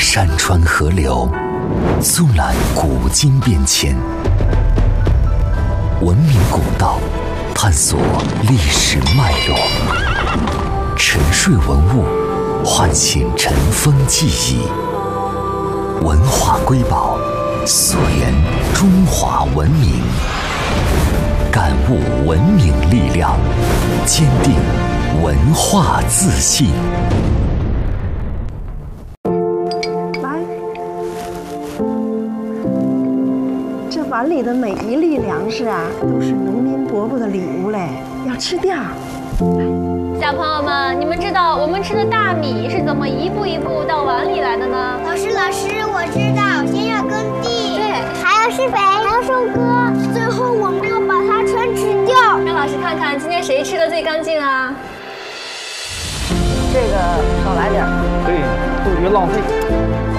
山川河流，纵览古今变迁，文明古道，探索历史脉络，沉睡文物，唤醒尘封记忆，文化瑰宝，溯源中华文明，感悟文明力量，坚定文化自信。 这碗里的每一粒粮食啊，都是农民伯伯的礼物嘞，要吃掉。 小朋友们，你们知道我们吃的大米是怎么一步一步到碗里来的呢？ 老师，我知道，先要耕地，对，还要施肥，还要收割，最后我们要把它全吃掉。 让老师看看今天谁吃的最干净啊？ 这个少来点， 对，不许浪费。